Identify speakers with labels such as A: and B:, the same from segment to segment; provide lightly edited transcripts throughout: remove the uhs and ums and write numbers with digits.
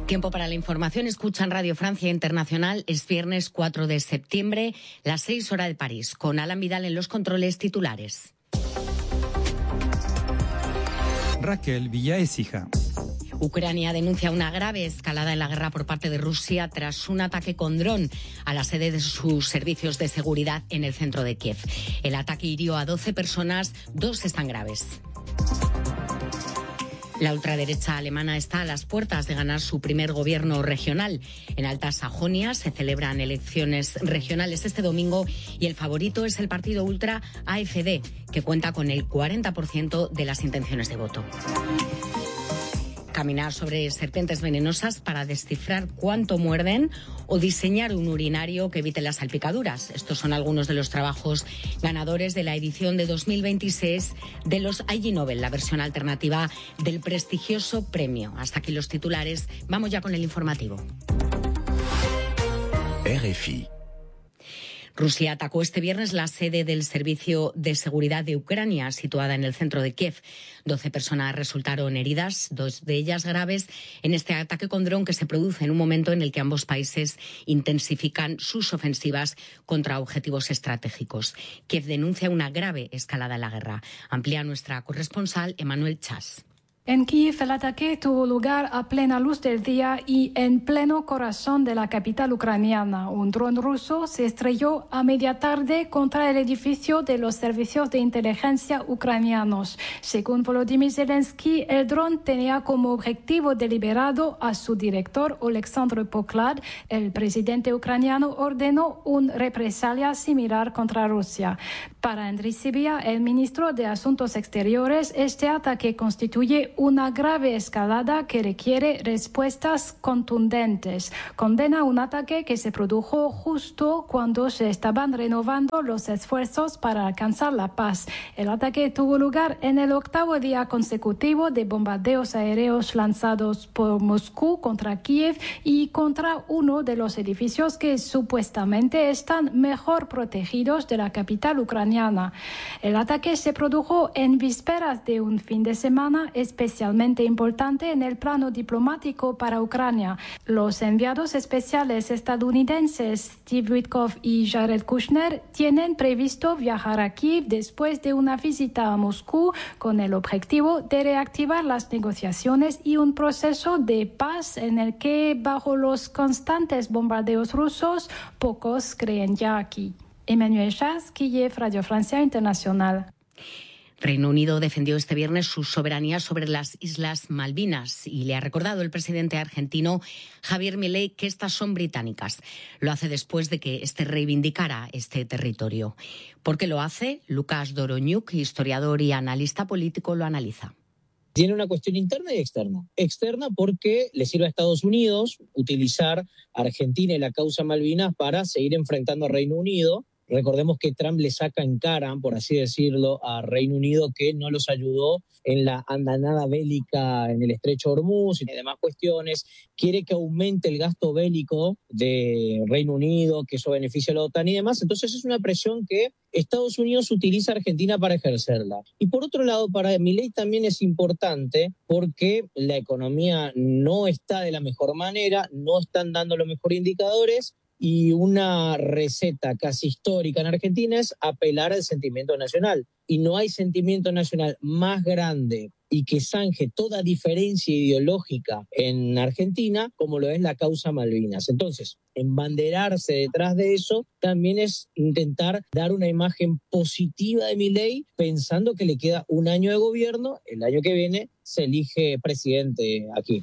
A: Tiempo para la información. Escuchan Radio Francia Internacional. Es viernes 4 de septiembre, las 6 horas de París, con Alan Vidal en los controles. Titulares.
B: Raquel Villaécija.
A: Ucrania denuncia una grave escalada en la guerra por parte de Rusia tras un ataque con dron a la sede de sus servicios de seguridad en el centro de Kiev. El ataque hirió a 12 personas, 2 están graves. La ultraderecha alemana está a las puertas de ganar su primer gobierno regional. En Alta Sajonia se celebran elecciones regionales este domingo y el favorito es el partido ultra AfD, que cuenta con el 40% de las intenciones de voto. Caminar sobre serpientes venenosas para descifrar cuánto muerden o diseñar un urinario que evite las salpicaduras. Estos son algunos de los trabajos ganadores de la edición de 2026 de los IG Nobel, la versión alternativa del prestigioso premio. Hasta aquí los titulares. Vamos ya con el informativo.
C: RFI.
A: Rusia atacó este viernes la sede del Servicio de Seguridad de Ucrania, situada en el centro de Kiev. 12 personas resultaron heridas, 2 de ellas graves, en este ataque con dron que se produce en un momento en el que ambos países intensifican sus ofensivas contra objetivos estratégicos. Kiev denuncia una grave escalada en la guerra. Amplía nuestra corresponsal Emmanuel Chas.
D: En Kiev el ataque tuvo lugar a plena luz del día y en pleno corazón de la capital ucraniana. Un dron ruso se estrelló a media tarde contra el edificio de los servicios de inteligencia ucranianos. Según Volodymyr Zelensky, el dron tenía como objetivo deliberado a su director, Oleksandr Poklad. El presidente ucraniano ordenó una represalia similar contra Rusia. Para Andriy Sybiha, el ministro de Asuntos Exteriores, este ataque constituye una grave escalada que requiere respuestas contundentes. Condena un ataque que se produjo justo cuando se estaban renovando los esfuerzos para alcanzar la paz. El ataque tuvo lugar en el 8º día consecutivo de bombardeos aéreos lanzados por Moscú contra Kiev y contra uno de los edificios que supuestamente están mejor protegidos de la capital ucraniana. El ataque se produjo en vísperas de un fin de semana especialmente importante en el plano diplomático para Ucrania. Los enviados especiales estadounidenses Steve Witkoff y Jared Kushner tienen previsto viajar a Kiev después de una visita a Moscú con el objetivo de reactivar las negociaciones y un proceso de paz en el que, bajo los constantes bombardeos rusos, pocos creen ya aquí. Emmanuel Chas, Kiev, Radio Francia Internacional.
A: Reino Unido defendió este viernes su soberanía sobre las Islas Malvinas y le ha recordado el presidente argentino Javier Milei que estas son británicas. Lo hace después de que este reivindicara este territorio. ¿Por qué lo hace? Lucas Doroñuk, historiador y analista político, lo analiza.
E: Tiene una cuestión interna y externa. Externa porque le sirve a Estados Unidos utilizar a Argentina y la causa Malvinas para seguir enfrentando a Reino Unido. Recordemos que Trump le saca en cara, por así decirlo, a Reino Unido que no los ayudó en la andanada bélica en el estrecho de Hormuz y demás cuestiones. Quiere que aumente el gasto bélico de Reino Unido, que eso beneficia a la OTAN y demás. Entonces es una presión que Estados Unidos utiliza a Argentina para ejercerla. Y por otro lado, para Milei también es importante porque la economía no está de la mejor manera, no están dando los mejores indicadores. Y una receta casi histórica en Argentina es apelar al sentimiento nacional. Y no hay sentimiento nacional más grande y que zanje toda diferencia ideológica en Argentina como lo es la causa Malvinas. Entonces, embanderarse detrás de eso también es intentar dar una imagen positiva de Milei, pensando que le queda un año de gobierno, el año que viene se elige presidente aquí.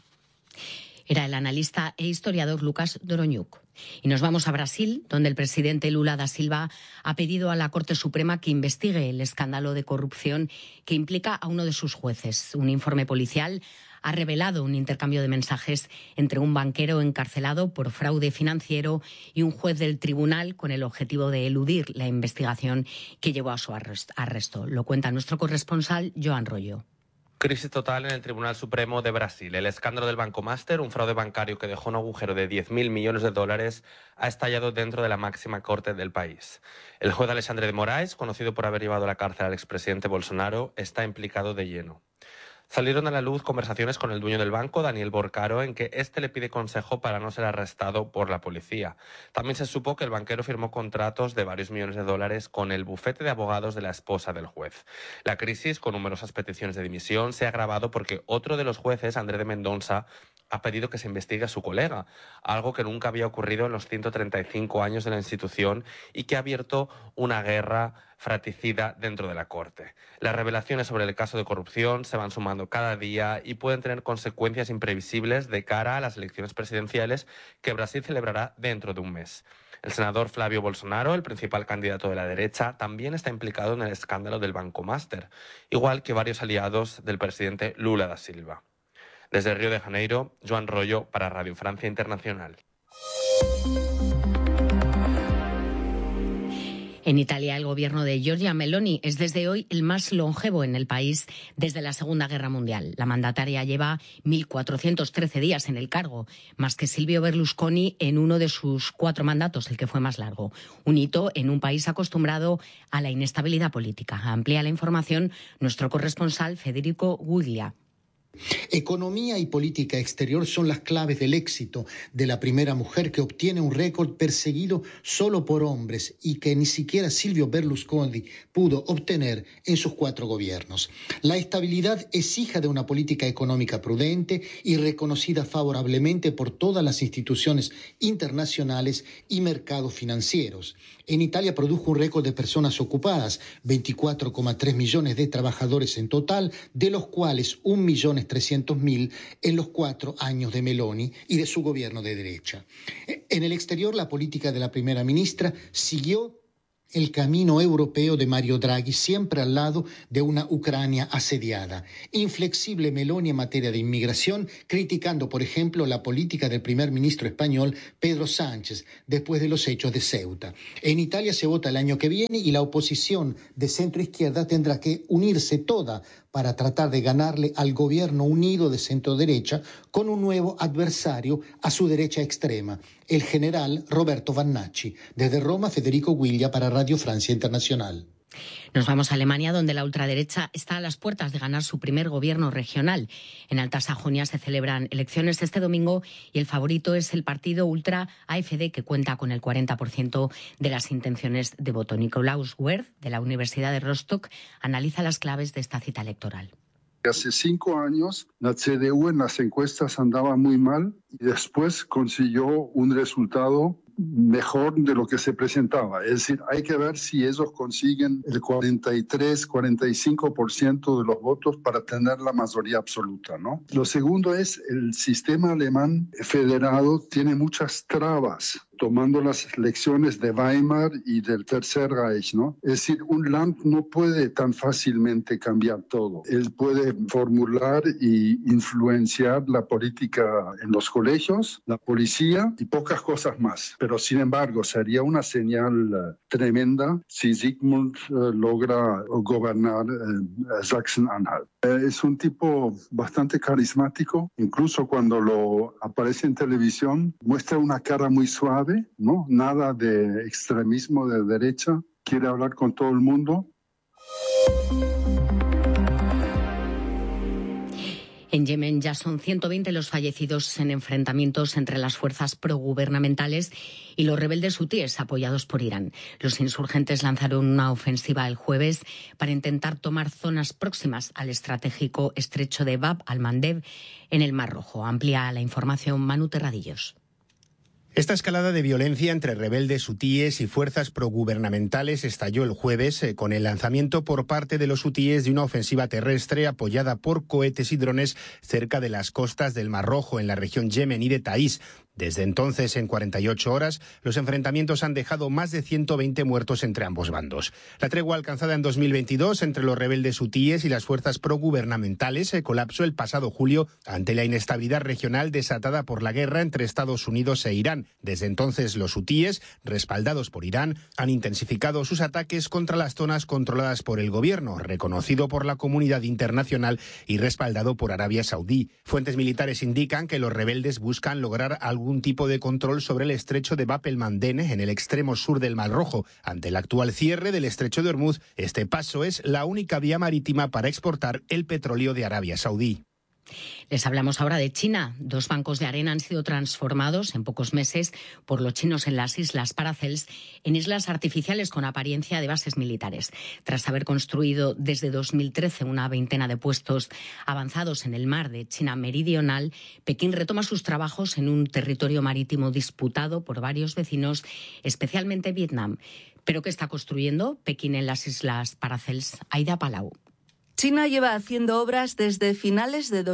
A: Era el analista e historiador Lucas Doroñuk. Y nos vamos a Brasil, donde el presidente Lula da Silva ha pedido a la Corte Suprema que investigue el escándalo de corrupción que implica a uno de sus jueces. Un informe policial ha revelado un intercambio de mensajes entre un banquero encarcelado por fraude financiero y un juez del tribunal con el objetivo de eludir la investigación que llevó a su arresto. Lo cuenta nuestro corresponsal Joan Rollo.
F: Crisis total en el Tribunal Supremo de Brasil. El escándalo del Banco Master, un fraude bancario que dejó un agujero de 10.000 millones de dólares, ha estallado dentro de la máxima corte del país. El juez Alexandre de Moraes, conocido por haber llevado a la cárcel al expresidente Bolsonaro, está implicado de lleno. Salieron a la luz conversaciones con el dueño del banco, Daniel Borcaro, en que este le pide consejo para no ser arrestado por la policía. También se supo que el banquero firmó contratos de varios millones de dólares con el bufete de abogados de la esposa del juez. La crisis, con numerosas peticiones de dimisión, se ha agravado porque otro de los jueces, André de Mendonça, ha pedido que se investigue a su colega, algo que nunca había ocurrido en los 135 años de la institución y que ha abierto una guerra fratricida dentro de la Corte. Las revelaciones sobre el caso de corrupción se van sumando cada día y pueden tener consecuencias imprevisibles de cara a las elecciones presidenciales que Brasil celebrará dentro de un mes. El senador Flavio Bolsonaro, el principal candidato de la derecha, también está implicado en el escándalo del Banco Master, igual que varios aliados del presidente Lula da Silva. Desde Río de Janeiro, Joan Rollo para Radio Francia Internacional.
A: En Italia, el gobierno de Giorgia Meloni es desde hoy el más longevo en el país desde la Segunda Guerra Mundial. La mandataria lleva 1.413 días en el cargo, más que Silvio Berlusconi en uno de sus 4 mandatos, el que fue más largo. Un hito en un país acostumbrado a la inestabilidad política. Amplía la información nuestro corresponsal Federico Guiglia.
C: Economía y política exterior son las claves del éxito de la primera mujer que obtiene un récord perseguido solo por hombres y que ni siquiera Silvio Berlusconi pudo obtener en sus 4 gobiernos. La estabilidad es hija de una política económica prudente y reconocida favorablemente por todas las instituciones internacionales y mercados financieros. En Italia produjo un récord de personas ocupadas, 24,3 millones de trabajadores en total, de los cuales 1.300.000 en los 4 años de Meloni y de su gobierno de derecha. En el exterior, la política de la primera ministra siguió el camino europeo de Mario Draghi, siempre al lado de una Ucrania asediada. Inflexible Meloni en materia de inmigración, criticando, por ejemplo, la política del primer ministro español Pedro Sánchez, después de los hechos de Ceuta. En Italia se vota el año que viene y la oposición de centro-izquierda tendrá que unirse toda para tratar de ganarle al gobierno unido de centro-derecha con un nuevo adversario a su derecha extrema, el general Roberto Vannacci. Desde Roma, Federico Guiglia para Radio Francia Internacional.
A: Nos vamos a Alemania, donde la ultraderecha está a las puertas de ganar su primer gobierno regional. En Alta Sajonia se celebran elecciones este domingo y el favorito es el partido ultra AfD, que cuenta con el 40% de las intenciones de voto. Nikolaus Werth, de la Universidad de Rostock, analiza las claves de esta cita electoral.
G: Hace 5 años la CDU en las encuestas andaba muy mal y después consiguió un resultado mejor de lo que se presentaba. Es decir, hay que ver si ellos consiguen el 43-45% de los votos para tener la mayoría absoluta, ¿no? Lo segundo es el sistema alemán federado tiene muchas trabas, tomando las lecciones de Weimar y del Tercer Reich, ¿no? Es decir, un land no puede tan fácilmente cambiar todo. Él puede formular y influenciar la política en los colegios, la policía y pocas cosas más. Pero, sin embargo, sería una señal tremenda si Sigmund logra gobernar Sachsen-Anhalt. Es un tipo bastante carismático, incluso cuando lo aparece en televisión, muestra una cara muy suave, ¿no? Nada de extremismo de derecha, quiere hablar con todo el mundo.
A: En Yemen ya son 120 los fallecidos en enfrentamientos entre las fuerzas progubernamentales y los rebeldes hutíes apoyados por Irán. Los insurgentes lanzaron una ofensiva el jueves para intentar tomar zonas próximas al estratégico estrecho de Bab al-Mandeb en el Mar Rojo. Amplía la información Manu Terradillos.
H: Esta escalada de violencia entre rebeldes hutíes y fuerzas progubernamentales estalló el jueves con el lanzamiento por parte de los hutíes de una ofensiva terrestre apoyada por cohetes y drones cerca de las costas del Mar Rojo, en la región yemení de Taís. Desde entonces, en 48 horas, los enfrentamientos han dejado más de 120 muertos entre ambos bandos. La tregua alcanzada en 2022 entre los rebeldes hutíes y las fuerzas progubernamentales se colapsó el pasado julio ante la inestabilidad regional desatada por la guerra entre Estados Unidos e Irán. Desde entonces, los hutíes, respaldados por Irán, han intensificado sus ataques contra las zonas controladas por el gobierno, reconocido por la comunidad internacional y respaldado por Arabia Saudí. Fuentes militares indican que los rebeldes buscan lograr algún algún tipo de control sobre el estrecho de Bab el-Mandeb en el extremo sur del Mar Rojo. Ante el actual cierre del estrecho de Hormuz, este paso es la única vía marítima para exportar el petróleo de Arabia Saudí.
A: Les hablamos ahora de China. 2 bancos de arena han sido transformados en pocos meses por los chinos en las islas Paracels en islas artificiales con apariencia de bases militares. Tras haber construido desde 2013 una veintena de puestos avanzados en el mar de China Meridional, Pekín retoma sus trabajos en un territorio marítimo disputado por varios vecinos, especialmente Vietnam. ¿Pero qué está construyendo Pekín en las islas Paracels? Aida Palau.
I: China lleva haciendo obras desde finales de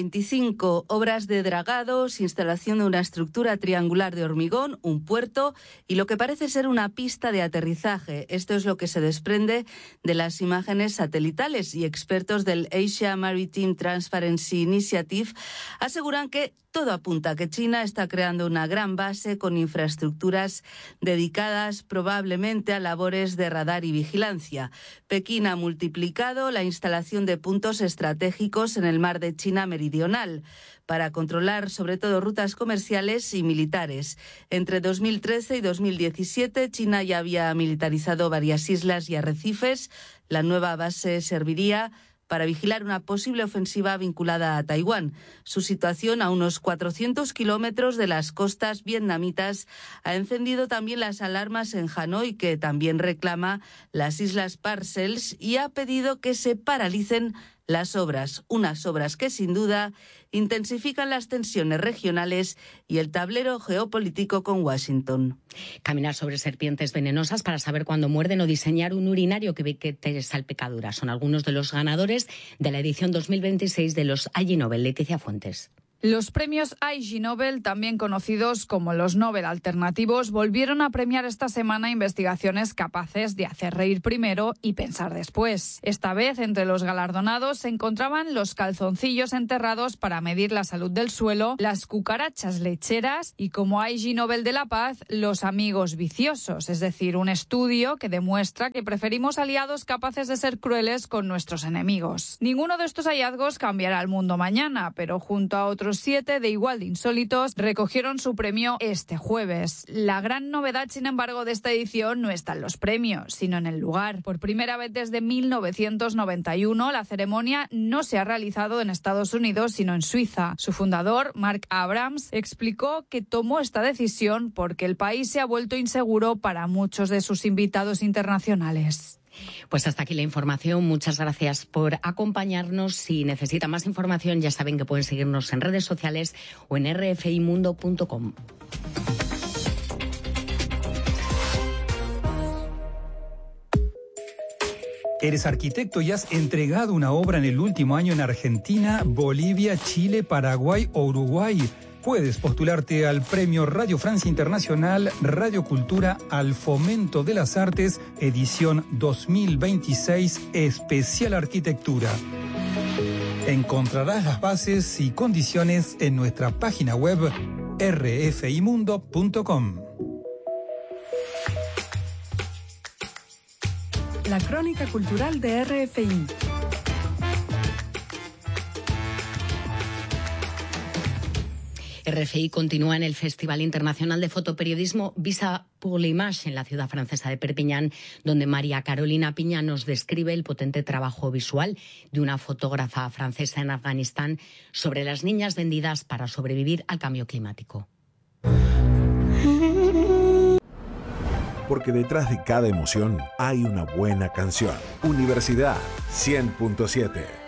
I: 2025, obras de dragados, instalación de una estructura triangular de hormigón, un puerto y lo que parece ser una pista de aterrizaje. Esto es lo que se desprende de las imágenes satelitales, y expertos del Asia Maritime Transparency Initiative aseguran que todo apunta a que China está creando una gran base con infraestructuras dedicadas probablemente a labores de radar y vigilancia. Pekín ha multiplicado la instalación de puntos estratégicos en el mar de China Meridional para controlar sobre todo rutas comerciales y militares. Entre 2013 y 2017, China ya había militarizado varias islas y arrecifes. La nueva base serviría para vigilar una posible ofensiva vinculada a Taiwán. Su situación a unos 400 kilómetros de las costas vietnamitas ha encendido también las alarmas en Hanoi, que también reclama las islas Paracels y ha pedido que se paralicen las obras, unas obras que sin duda intensifican las tensiones regionales y el tablero geopolítico con Washington.
A: Caminar sobre serpientes venenosas para saber cuándo muerden o diseñar un urinario que evite salpicaduras son algunos de los ganadores de la edición 2026 de los IG Nobel. Leticia Fuentes.
J: Los premios IG Nobel, también conocidos como los Nobel alternativos, volvieron a premiar esta semana investigaciones capaces de hacer reír primero y pensar después. Esta vez, entre los galardonados se encontraban los calzoncillos enterrados para medir la salud del suelo, las cucarachas lecheras y, como IG Nobel de la Paz, los amigos viciosos, es decir, un estudio que demuestra que preferimos aliados capaces de ser crueles con nuestros enemigos. Ninguno de estos hallazgos cambiará el mundo mañana, pero junto a otros 7 de igual de insólitos recogieron su premio este jueves. La gran novedad, sin embargo, de esta edición no está en los premios, sino en el lugar. Por primera vez desde 1991, la ceremonia no se ha realizado en Estados Unidos, sino en Suiza. Su fundador, Mark Abrams, explicó que tomó esta decisión porque el país se ha vuelto inseguro para muchos de sus invitados internacionales.
A: Pues hasta aquí la información. Muchas gracias por acompañarnos. Si necesitan más información, ya saben que pueden seguirnos en redes sociales o en rfimundo.com.
B: Eres arquitecto y has entregado una obra en el último año en Argentina, Bolivia, Chile, Paraguay o Uruguay. Puedes postularte al Premio Radio Francia Internacional Radio Cultura al Fomento de las Artes, edición 2026, especial Arquitectura. Encontrarás las bases y condiciones en nuestra página web rfimundo.com.
K: La crónica cultural de RFI.
A: RFI continúa en el Festival Internacional de Fotoperiodismo Visa pour l'Image en la ciudad francesa de Perpiñán, donde María Carolina Piña nos describe el potente trabajo visual de una fotógrafa francesa en Afganistán sobre las niñas vendidas para sobrevivir al cambio climático.
L: Porque detrás de cada emoción hay una buena canción. Universidad 100.7.